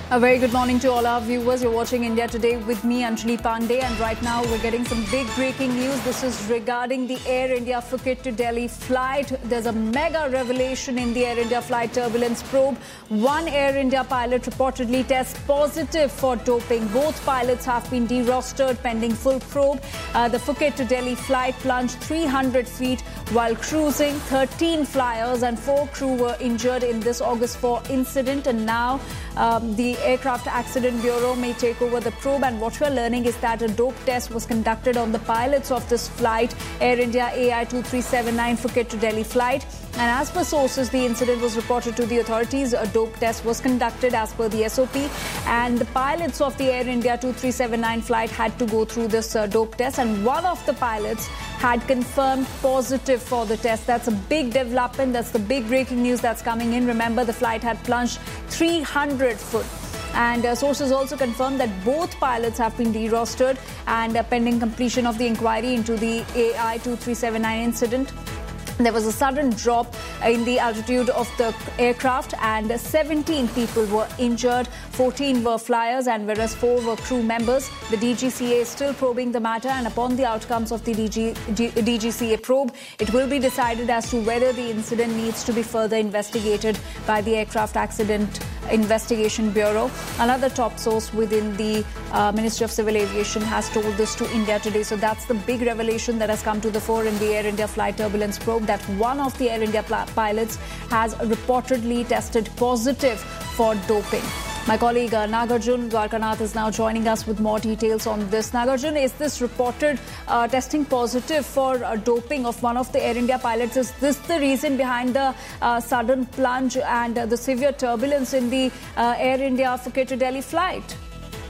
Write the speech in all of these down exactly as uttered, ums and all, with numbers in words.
A very good morning to all our viewers. You're watching India Today with me, Anjali Pandey, and right now we're getting some big breaking news. This is regarding the Air India Phuket to Delhi flight. There's a mega revelation in the Air India flight turbulence probe. One Air India pilot reportedly tests positive for doping. Both pilots have been derostered pending full probe. Uh, the Phuket to Delhi flight plunged three hundred feet while cruising. thirteen flyers and four crew were injured in this August fourth incident, and now um, the Aircraft Accident Bureau may take over the probe. And what we're learning is that a dope test was conducted on the pilots of this flight, Air India A I two three seven nine Phuket to Delhi flight. And as per sources, the incident was reported to the authorities. A dope test was conducted as per the S O P, and the pilots of the Air India two three seven nine flight had to go through this uh, dope test, and one of the pilots had confirmed positive for the test. That's a big development. That's the big breaking news that's coming in. Remember, the flight had plunged three hundred foot. And uh, sources also confirmed that both pilots have been derostered, and uh, pending completion of the inquiry into the A I two three seven nine incident. There was a sudden drop in the altitude of the aircraft, and seventeen people were injured. fourteen were flyers, and whereas four were crew members. The D G C A is still probing the matter, and upon the outcomes of the D G, D, D G C A probe, it will be decided as to whether the incident needs to be further investigated by the Aircraft Accident Investigation Bureau. Another top source within the uh, Ministry of Civil Aviation has told this to India Today. So that's the big revelation that has come to the fore in the Air India flight turbulence probe, that one of the Air India pilots has reportedly tested positive for doping. My colleague uh, Nagarjun Dwarkanath is now joining us with more details on this. Nagarjun, is this reported uh, testing positive for uh, doping of one of the Air India pilots? Is this the reason behind the uh, sudden plunge and uh, the severe turbulence in the uh, Air India Phuket to Delhi flight?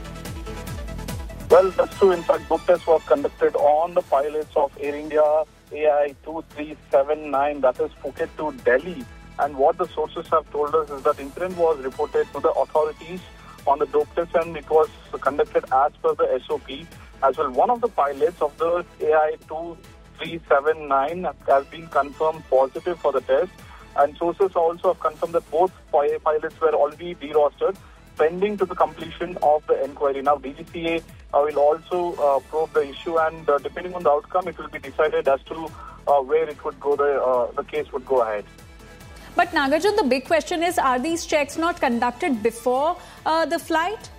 Well, that's true. In fact, dope tests was conducted on the pilots of Air India A I two three seven nine, that is Phuket to Delhi. And what the sources have told us is that incident was reported to the authorities on the dope test, and it was conducted as per the S O P as well. One of the pilots of the A I two three seven nine has been confirmed positive for the test, and sources also have confirmed that both pilots were already derostered pending to the completion of the inquiry. Now, D G C A uh, will also uh, probe the issue, and uh, depending on the outcome, it will be decided as to uh, where it would go, the, uh, the case would go ahead. But Nagarjun, the big question is, are these checks not conducted before uh, the flight?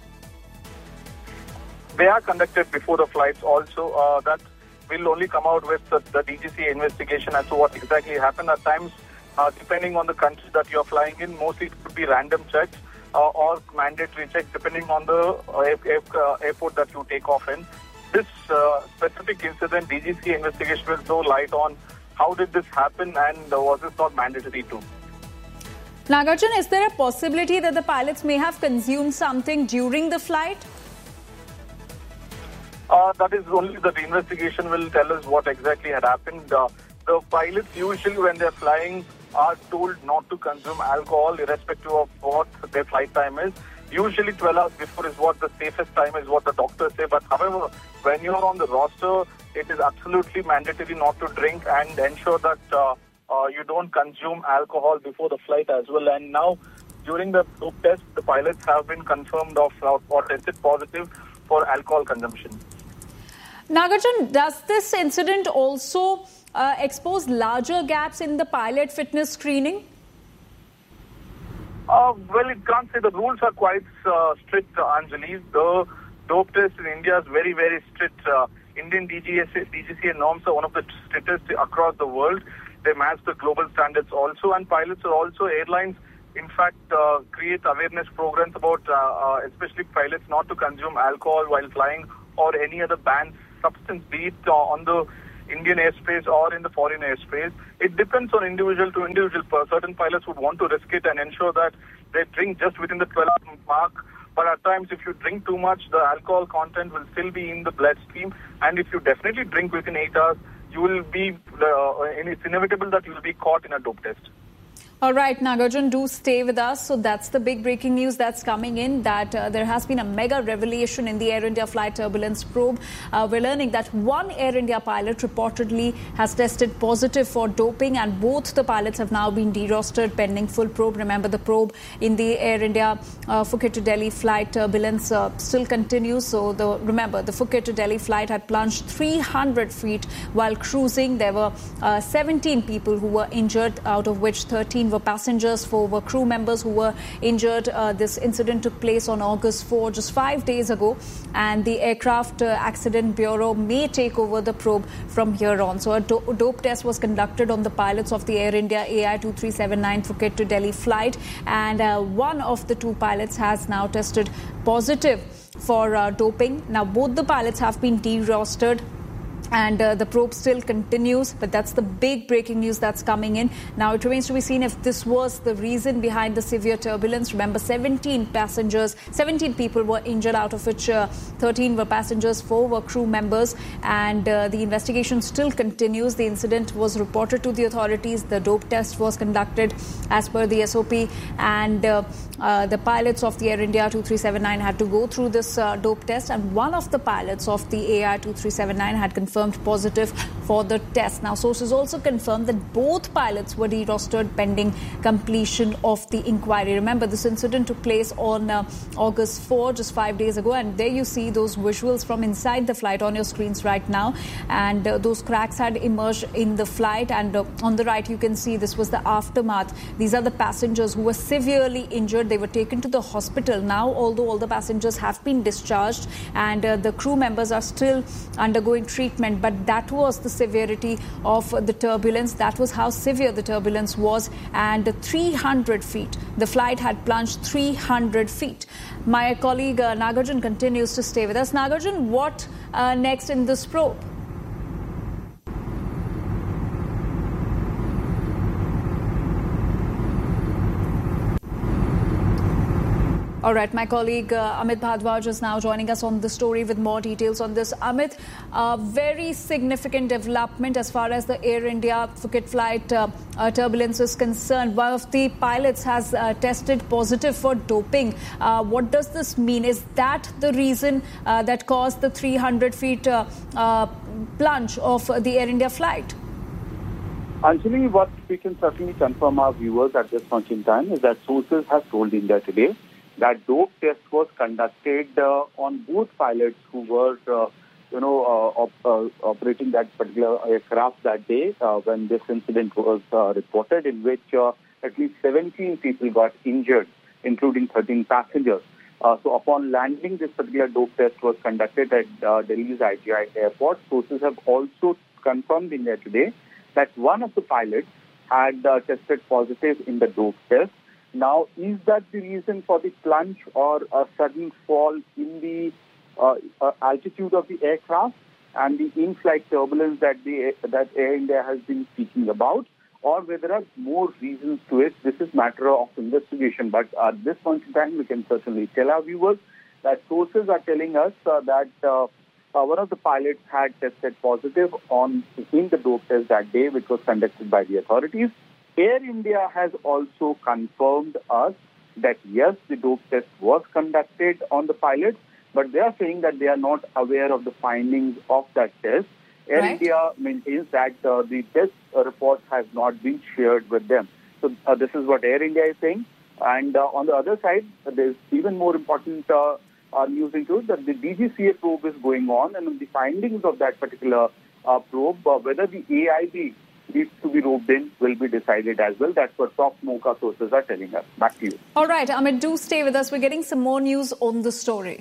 They are conducted before the flights also. Uh, that will only come out with the, the D G C A investigation as to what exactly happened. At times, uh, depending on the country that you are flying in, mostly it could be random checks uh, or mandatory checks depending on the uh, air, air, uh, airport that you take off in. This uh, specific incident, D G C A investigation will throw light on how did this happen, and uh, was this not mandatory too? Nagarjun, is there a possibility that the pilots may have consumed something during the flight? Uh, that is only the investigation will tell us what exactly had happened. Uh, the pilots usually, when they're flying, are told not to consume alcohol irrespective of what their flight time is. Usually twelve hours before is what the safest time is, what the doctors say. But however, when you're on the roster, it is absolutely mandatory not to drink and ensure that uh, Uh, you don't consume alcohol before the flight as well. And now, during the dope test, the pilots have been confirmed of uh, or tested positive for alcohol consumption. Nagarjun, does this incident also uh, expose larger gaps in the pilot fitness screening? Uh, well, it can't say. The rules are quite uh, strict, Anjali. The dope test in India is very, very strict. Uh, Indian D G C A norms are one of the strictest across the world. They match the global standards also, and pilots are also airlines, in fact, uh, create awareness programs about, uh, uh, especially pilots, not to consume alcohol while flying or any other banned substance, be it uh, on the Indian airspace or in the foreign airspace. It depends on individual to individual. Certain pilots would want to risk it and ensure that they drink just within the twelve mark. But at times, if you drink too much, the alcohol content will still be in the bloodstream. And if you definitely drink within eight hours, you will be, uh, it's inevitable that you will be caught in a dope test. All right, Nagarjun, do stay with us. So that's the big breaking news that's coming in, that uh, there has been a mega revelation in the Air India flight turbulence probe. Uh, we're learning that one Air India pilot reportedly has tested positive for doping, and both the pilots have now been derostered pending full probe. Remember, the probe in the Air India uh, Phuket to Delhi flight turbulence uh, still continues. So the, remember, the Phuket to Delhi flight had plunged three hundred feet while cruising. There were uh, seventeen people who were injured, out of which thirteen were passengers, four were crew members who were injured. Uh, this incident took place on August fourth, just five days ago, and the Aircraft uh, Accident Bureau may take over the probe from here on. So a do dope test was conducted on the pilots of the Air India A I two three seven nine Phuket to Delhi flight, and uh, one of the two pilots has now tested positive for uh, doping. Now, both the pilots have been derostered, and uh, the probe still continues, but that's the big breaking news that's coming in. Now, it remains to be seen if this was the reason behind the severe turbulence. Remember, seventeen passengers, seventeen people were injured, out of which uh, thirteen were passengers, four were crew members, and uh, the investigation still continues. The incident was reported to the authorities. The dope test was conducted as per the S O P, and uh, uh, the pilots of the Air India two three seven nine had to go through this uh, dope test, and one of the pilots of the A I two three seven nine had confirmed positive for the test. Now, sources also confirmed that both pilots were derostered pending completion of the inquiry. Remember, this incident took place on uh, August fourth, just five days ago, and there you see those visuals from inside the flight on your screens right now, and uh, those cracks had emerged in the flight, and uh, on the right you can see this was the aftermath. These are the passengers who were severely injured. They were taken to the hospital. Now, although all the passengers have been discharged, and uh, the crew members are still undergoing treatment, but that was the severity of the turbulence. That was how severe the turbulence was, and three hundred feet. The flight had plunged three hundred feet. My colleague uh, Nagarjun continues to stay with us. Nagarjun, what uh, next in this probe? All right, my colleague uh, Amit Bhardwaj is now joining us on the story with more details on this. Amit, uh, very significant development as far as the Air India Phuket flight uh, uh, turbulence is concerned. One of the pilots has uh, tested positive for doping. Uh, what does this mean? Is that the reason uh, that caused the three hundred feet uh, uh, plunge of the Air India flight? Anjali, what we can certainly confirm our viewers at this point in time is that sources have told India Today that dope test was conducted uh, on both pilots who were, uh, you know, uh, op uh, operating that particular aircraft that day uh, when this incident was uh, reported, in which uh, at least seventeen people got injured, including thirteen passengers. Uh, so upon landing, this particular dope test was conducted at uh, Delhi's I G I airport. Sources have also confirmed India Today that one of the pilots had uh, tested positive in the dope test. Now, is that the reason for the plunge or a sudden fall in the uh, uh, altitude of the aircraft and the in-flight turbulence that the that Air India has been speaking about, or whether there are more reasons to it? This is matter of investigation. But at this point in time, we can certainly tell our viewers that sources are telling us uh, that uh, uh, one of the pilots had tested positive on in the dope test that day, which was conducted by the authorities. Air India has also confirmed us that yes, the dope test was conducted on the pilots, but they are saying that they are not aware of the findings of that test. Air Right. India maintains that uh, the test uh, report has not been shared with them. So uh, this is what Air India is saying. And uh, on the other side, uh, there's even more important uh, uh, news into it, that the D G C A probe is going on, and the findings of that particular uh, probe, uh, whether the A I B needs to be roped in, will be decided as well. That's what top Mocha sources are telling us. Back to you. All right, Amit, do stay with us. We're getting some more news on the story.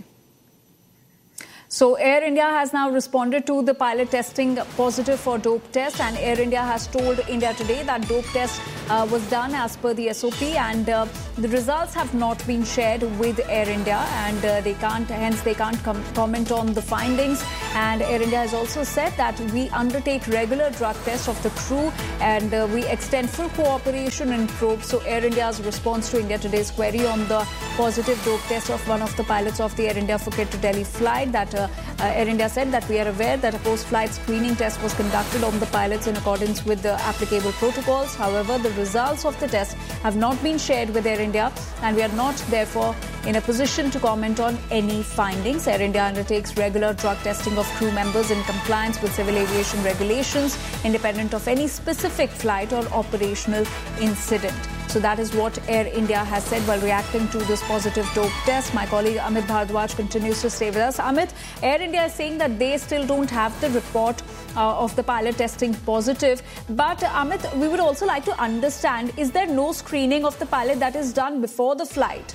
So Air India has now responded to the pilot testing positive for dope test, and Air India has told India Today that dope test uh, was done as per the S O P, and uh, the results have not been shared with Air India, and uh, they can't, hence they can't com comment on the findings. And Air India has also said that we undertake regular drug tests of the crew, and uh, we extend full cooperation in probe. So Air India's response to India Today's query on the positive dope test of one of the pilots of the Air India Phuket to Delhi flight, that uh, uh, Air India said that we are aware that a post-flight screening test was conducted on the pilots in accordance with the applicable protocols. However, the results of the test have not been shared with Air India, and we are not, therefore, in a position to comment on any findings. Air India undertakes regular drug testing of crew members in compliance with civil aviation regulations, independent of any specific flight or operational incident. So that is what Air India has said while reacting to this positive dope test. My colleague Amit Bhardwaj continues to stay with us. Amit, Air India is saying that they still don't have the report uh, of the pilot testing positive. But uh, Amit, we would also like to understand, is there no screening of the pilot that is done before the flight?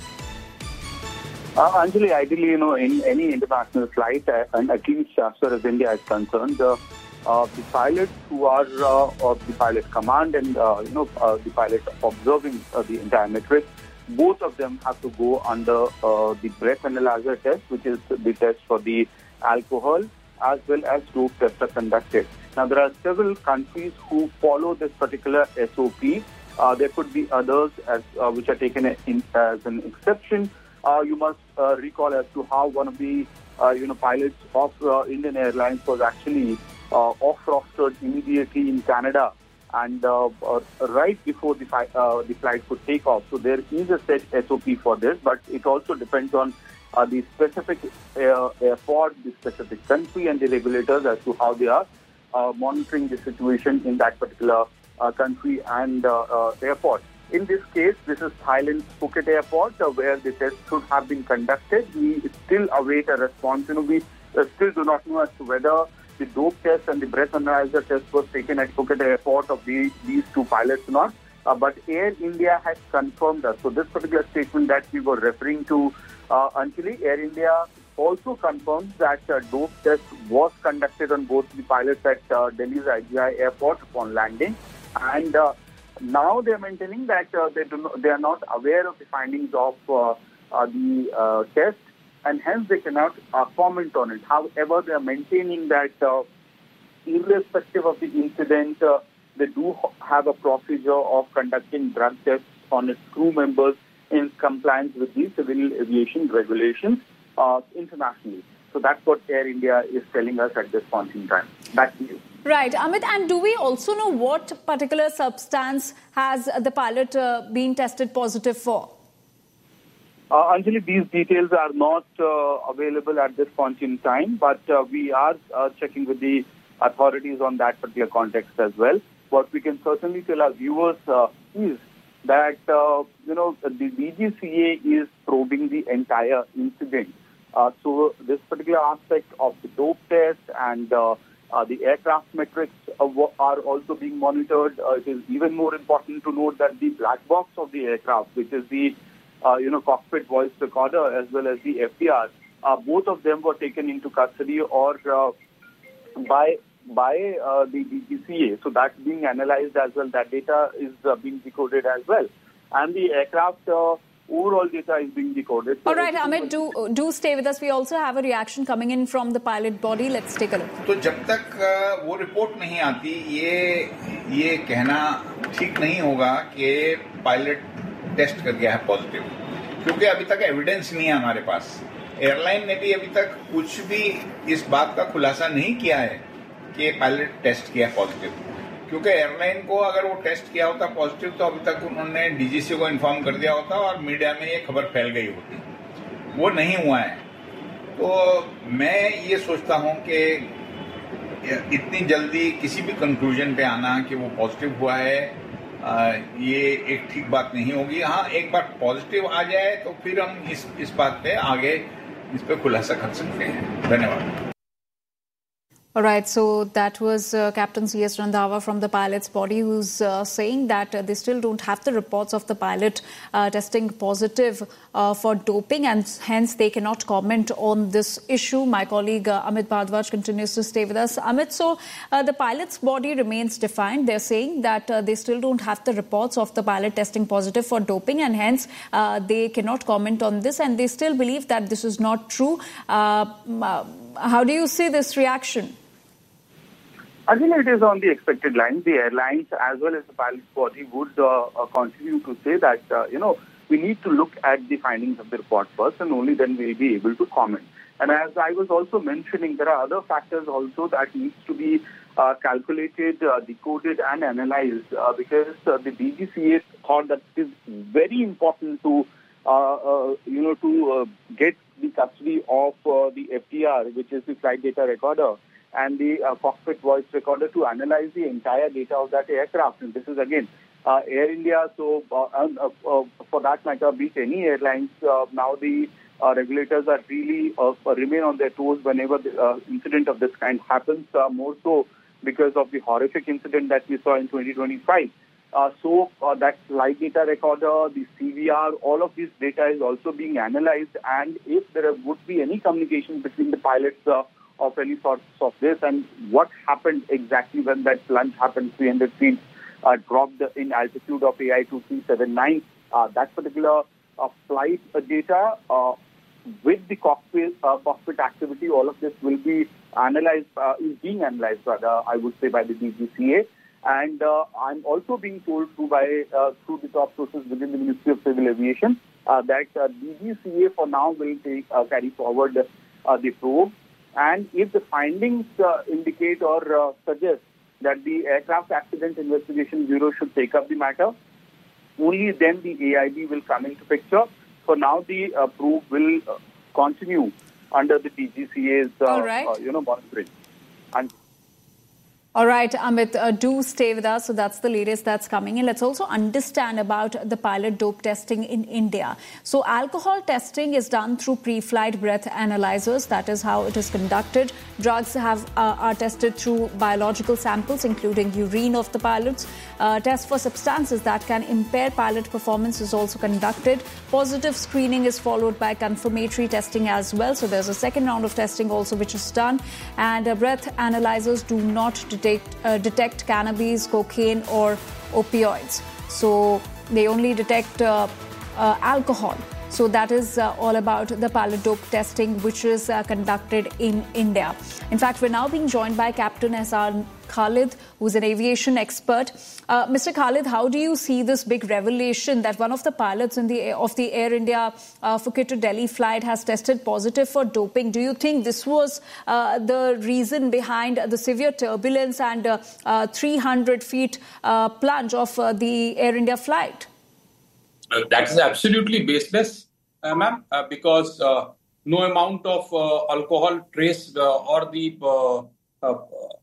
Uh, Anjali, ideally, you know, in any international flight, uh, and at least as far as India is concerned, uh, uh, the pilots who are uh, of the pilot command and, uh, you know, uh, the pilot observing uh, the entire metrics, both of them have to go under uh, the breath analyzer test, which is the test for the alcohol, as well as dope tests are conducted. Now, there are several countries who follow this particular S O P. Uh, there could be others as uh, which are taken in, as an exception. Uh, you must uh, recall as to how one of the uh, you know pilots of uh, Indian Airlines was actually uh, off-rostered immediately in Canada, and uh, uh, right before the, fi- uh, the flight could take off. So there is a set S O P for this, but it also depends on uh, the specific uh, airport, the specific country, and the regulators as to how they are uh, monitoring the situation in that particular uh, country and uh, uh, airport. In this case, this is Thailand's Phuket Airport, uh, where the test should have been conducted. We still await a response. You know, we uh, still do not know as to whether the dope test and the breath analyzer test was taken at Phuket Airport of the, these two pilots or not. Uh, but Air India has confirmed that. So this particular statement that we were referring to, uh, Anjali, Air India also confirms that uh, dope test was conducted on both the pilots at uh, Delhi's I G I Airport upon landing, and uh, now they are maintaining that uh, they do not, they are not aware of the findings of uh, uh, the uh, test, and hence they cannot uh, comment on it. However, they are maintaining that uh, irrespective of the incident, uh, they do have a procedure of conducting drug tests on its crew members in compliance with the civil aviation regulations uh, internationally. So that's what Air India is telling us at this point in time. Back to you. Right, Amit, and do we also know what particular substance has the pilot uh, been tested positive for? Uh, Anjali, these details are not uh, available at this point in time, but uh, we are uh, checking with the authorities on that particular context as well. What we can certainly tell our viewers uh, is that, uh, you know, the D G C A is probing the entire incident. Uh, so this particular aspect of the dope test and uh, uh, the aircraft metrics uh, are also being monitored. Uh, it is even more important to note that the black box of the aircraft, which is the uh, you know cockpit voice recorder as well as the F D R, uh, both of them were taken into custody or uh, by by uh, the D G C A. So that's being analyzed as well. That data is uh, being decoded as well, and the aircraft. Uh, Overall data is being decoded. All right, Amit, do do stay with us. We also have a reaction coming in from the pilot body. Let's take a look. तो जब तक वो report नहीं आती, ये ये कहना ठीक नहीं होगा कि पायलट टेस्ट कर गया है पॉजिटिव, क्योंकि अभी तक एविडेंस नहीं है हमारे पास. एयरलाइन ने भी अभी तक कुछ भी इस बात का खुलासा नहीं किया है कि पायलट टेस्ट किया है पॉजिटिव, क्योंकि एयरलाइन को अगर वो टेस्ट किया होता पॉजिटिव तो अभी तक उन्होंने डीजीसी को इन्फॉर्म कर दिया होता और मीडिया में ये खबर फैल गई होती. वो नहीं हुआ है. तो मैं ये सोचता हूं कि इतनी जल्दी किसी भी कंक्लूजन पे आना कि वो पॉजिटिव हुआ है, ये एक ठीक बात नहीं होगी. हाँ, एक बार पॉजिटिव आ जाए तो फिर हम इस इस बात पे आगे इस पे खुलासा कर सकते हैं. धन्यवाद. All right, so that was uh, Captain C S Randhawa from the pilot's body, who's uh, saying that uh, they still don't have the reports of the pilot uh, testing positive uh, for doping, and hence they cannot comment on this issue. My colleague uh, Amit Bhardwaj continues to stay with us. Amit, so uh, the pilot's body remains defined. They're saying that uh, they still don't have the reports of the pilot testing positive for doping, and hence uh, they cannot comment on this, and they still believe that this is not true. Uh, how do you see this reaction? I think it is on the expected line. The airlines as well as the pilot's body would uh, uh, continue to say that, uh, you know, we need to look at the findings of the report first, and only then we'll be able to comment. And as I was also mentioning, there are other factors also that needs to be uh, calculated, uh, decoded, and analyzed uh, because uh, the D G C A thought that it is very important to, uh, uh, you know, to uh, get the custody of uh, the F D R, which is the flight data recorder, and the uh, cockpit voice recorder to analyze the entire data of that aircraft. And this is again uh, Air India, so uh, uh, uh, for that matter, be it any airlines, uh, now the uh, regulators are really uh, remain on their toes whenever the uh, incident of this kind happens, uh, more so because of the horrific incident that we saw in twenty twenty-five. Uh, so uh, that flight data recorder, the C V R, all of this data is also being analyzed, and if there would be any communication between the pilots uh, of any sorts of this, and what happened exactly when that plunge happened, three hundred feet uh, dropped in altitude of A I two three seven nine, uh, that particular uh, flight uh, data uh, with the cockpit, uh, cockpit activity, all of this will be analyzed, uh, is being analyzed, rather, I would say, by the D G C A. And uh, I'm also being told through by uh, through the top sources within the Ministry of Civil Aviation uh, that uh, D G C A for now will take uh, carry forward uh, the probe. And if the findings uh, indicate or uh, suggest that the Aircraft Accident Investigation Bureau should take up the matter, only then the A I B will come into picture. For now, the uh, probe will uh, continue under the D G C A's uh, All right. uh, you know monitoring. And All right, Amit, uh, do stay with us. So that's the latest that's coming in. Let's also understand about the pilot dope testing in India. So alcohol testing is done through pre-flight breath analyzers. That is how it is conducted. Drugs have uh, are tested through biological samples, including urine of the pilots. Uh, tests for substances that can impair pilot performance is also conducted. Positive screening is followed by confirmatory testing as well. So there's a second round of testing also which is done. And uh, breath analyzers do not detect Detect, uh, detect cannabis, cocaine, or opioids. So they only detect uh, uh, alcohol. So that is uh, all about the pilot dope testing, which is uh, conducted in India. In fact, we're now being joined by Captain S R Khalid, who's an aviation expert. Uh, Mister Khalid, how do you see this big revelation that one of the pilots in the of the Air India uh, Phuket to Delhi flight has tested positive for doping? Do you think this was uh, the reason behind the severe turbulence and uh, uh, three hundred feet uh, plunge of uh, the Air India flight? Uh, that is absolutely baseless, uh, ma'am, uh, because uh, no amount of uh, alcohol trace uh, or the uh, uh,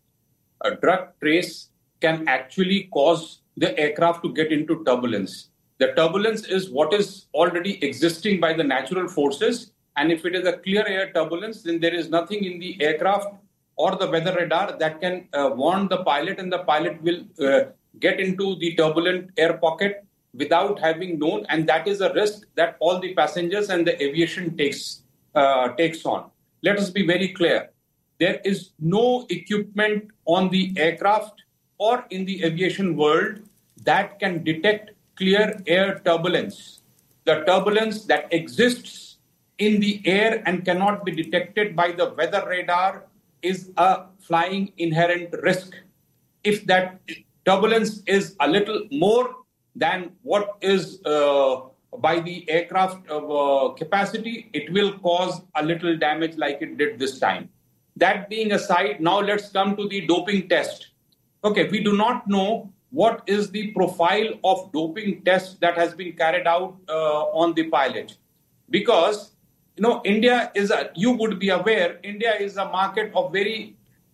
uh, drug trace can actually cause the aircraft to get into turbulence. The turbulence is what is already existing by the natural forces, and if it is a clear air turbulence, then there is nothing in the aircraft or the weather radar that can uh, warn the pilot, and the pilot will uh, get into the turbulent air pocket without having known, and that is a risk that all the passengers and the aviation takes uh, takes on. Let us be very clear. There is no equipment on the aircraft or in the aviation world that can detect clear air turbulence. The turbulence that exists in the air and cannot be detected by the weather radar is a flying inherent risk. If that turbulence is a little more than what is uh, by the aircraft uh, capacity, it will cause a little damage like it did this time. That being aside, now let's come to the doping test. Okay, we do not know what is the profile of doping test that has been carried out uh, on the pilot. Because, you know, India is, a, you would be aware, India is a market of very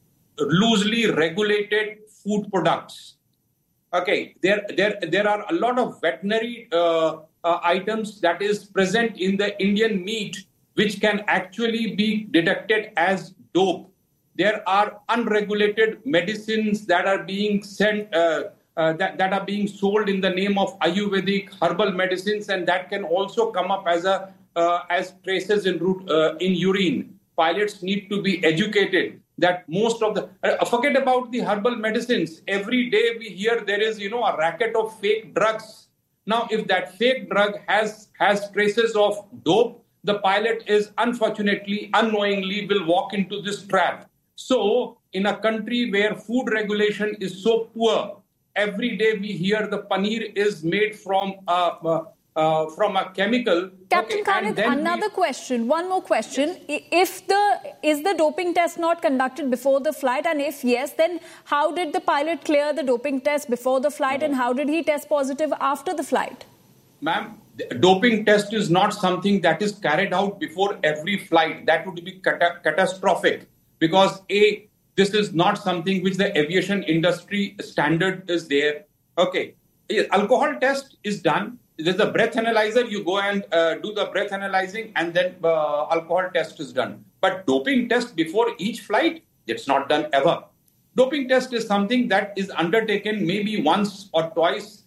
loosely regulated food products. Okay, there, there, there are a lot of veterinary uh, uh, items that is present in the Indian meat, which can actually be detected as dope. There are unregulated medicines that are being sent, uh, uh, that, that are being sold in the name of Ayurvedic herbal medicines, and that can also come up as a uh, as traces in root, uh, in urine. Pilots need to be educated that most of the, uh, forget about the herbal medicines. Every day we hear there is, you know, a racket of fake drugs. Now, if that fake drug has, has traces of dope, the pilot is unfortunately, unknowingly will walk into this trap. So, in a country where food regulation is so poor, every day we hear the paneer is made from uh, uh, uh, from a chemical. Captain okay, Khalid, another we... question, one more question. Yes. If the is the doping test not conducted before the flight, and if yes, then how did the pilot clear the doping test before the flight, no. and how did he test positive after the flight? Ma'am, the doping test is not something that is carried out before every flight. That would be cat- catastrophic because A, this is not something which the aviation industry standard is there. Okay, alcohol test is done. There's a breath analyzer. You go and uh, do the breath analyzing, and then uh, alcohol test is done. But doping test before each flight, it's not done ever. Doping test is something that is undertaken maybe once or twice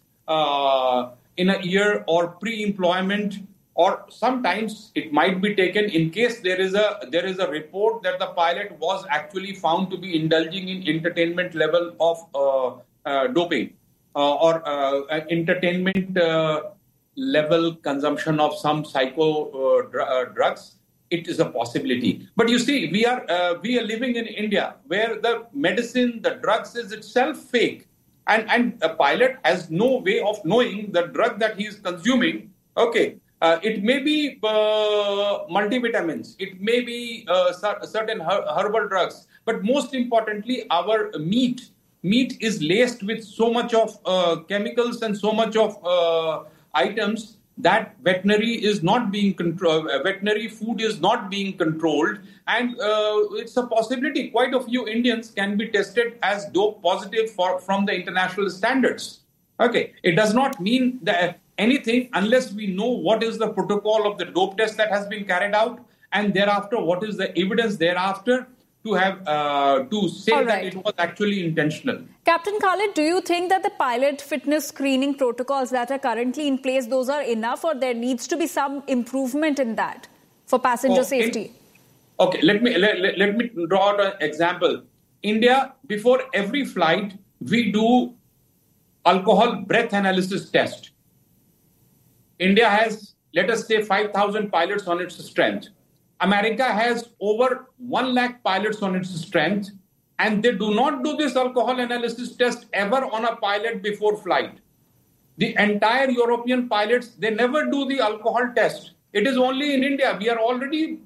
uh, in a year or pre-employment, or sometimes it might be taken in case there is a there is a report that the pilot was actually found to be indulging in entertainment level of uh, uh, doping uh, or uh, entertainment uh, level consumption of some psycho uh, dr- uh, drugs. It is a possibility. But you see, we are uh, we are living in India where the medicine, the drugs is itself fake. And, and a pilot has no way of knowing the drug that he is consuming. Okay, uh, it may be uh, multivitamins. It may be uh, certain her- herbal drugs. But most importantly, our meat. Meat is laced with so much of uh, chemicals and so much of uh, items that veterinary is not being controlled, uh, veterinary food is not being controlled, and uh, it's a possibility. Quite a few Indians can be tested as dope positive for, from the international standards. Okay, it does not mean that anything unless we know what is the protocol of the dope test that has been carried out, and thereafter what is the evidence thereafter to have uh, to say right. that it was actually intentional. Captain Khalid, do you think that the pilot fitness screening protocols that are currently in place, those are enough, or there needs to be some improvement in that for passenger oh, safety? In, okay, let me let, let, let me draw out an example. India, before every flight, we do alcohol breath analysis test. India has, let us say, five thousand pilots on its strength. America has over one lakh pilots on its strength, and they do not do this alcohol analysis test ever on a pilot before flight. The entire European pilots, they never do the alcohol test. It is only in India. We are already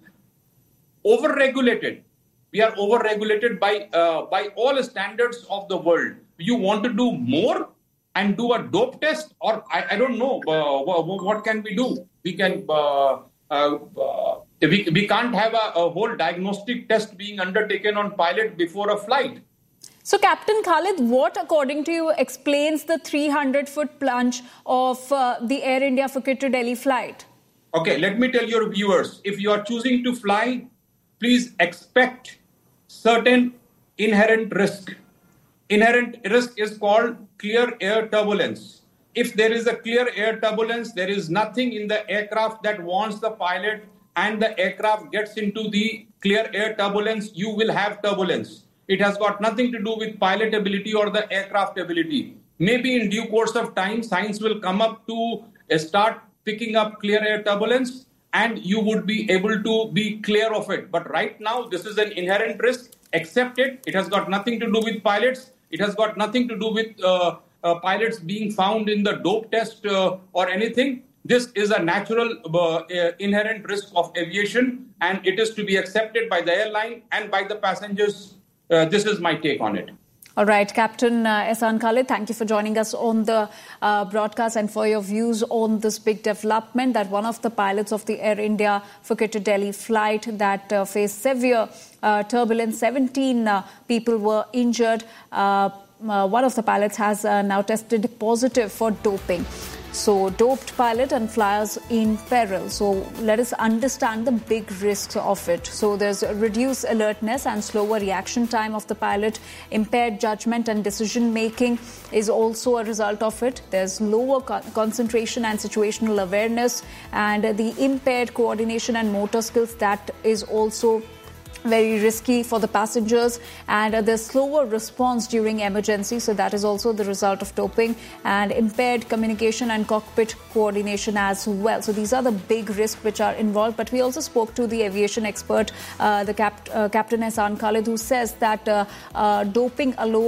over-regulated. We are over-regulated by, uh, by all standards of the world. You want to do more and do a dope test? Or I, I don't know. Uh, what can we do? We can... Uh, uh, uh, We, we can't have a, a whole diagnostic test being undertaken on pilot before a flight. So, Captain Khalid, what, according to you, explains the three hundred foot plunge of uh, the Air India Phuket to Delhi flight? Okay, let me tell your viewers, if you are choosing to fly, please expect certain inherent risk. Inherent risk is called clear air turbulence. If there is a clear air turbulence, there is nothing in the aircraft that warns the pilot, and the aircraft gets into the clear air turbulence, you will have turbulence. It has got nothing to do with pilot ability or the aircraft ability. Maybe in due course of time, science will come up to start picking up clear air turbulence, and you would be able to be clear of it. But right now, this is an inherent risk. Accept it. It has got nothing to do with pilots. It has got nothing to do with uh, uh, pilots being found in the dope test uh, or anything. This is a natural uh, inherent risk of aviation, and it is to be accepted by the airline and by the passengers. Uh, this is my take on it. All right, Captain uh, Ehsan Khalid, thank you for joining us on the uh, broadcast and for your views on this big development that one of the pilots of the Air India Phuket to Delhi flight that uh, faced severe uh, turbulence, seventeen uh, people were injured. Uh, uh, one of the pilots has uh, now tested positive for doping. So, doped pilot and flyers in peril. So, let us understand the big risks of it. So, there's reduced alertness and slower reaction time of the pilot. Impaired judgment and decision making is also a result of it. There's lower co- concentration and situational awareness, and the impaired coordination and motor skills, that is also very risky for the passengers, and uh, the slower response during emergency. So that is also the result of doping, and impaired communication and cockpit coordination as well. So these are the big risks which are involved. But we also spoke to the aviation expert, uh, the cap- uh, Captain Ehsan Khalid, who says that uh, uh, doping alone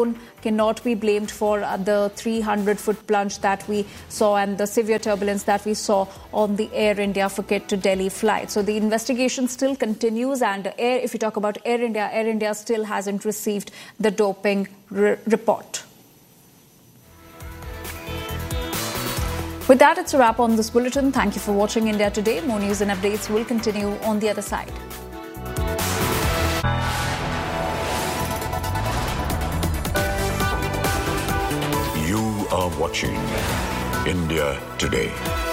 cannot be blamed for uh, the three hundred foot plunge that we saw and the severe turbulence that we saw on the Air India Phuket to Delhi flight. So the investigation still continues, and Air, if you talk about Air India, Air India still hasn't received the doping re- report. With that, it's a wrap on this bulletin. Thank you for watching India Today. More news and updates will continue on the other side. You are watching India Today.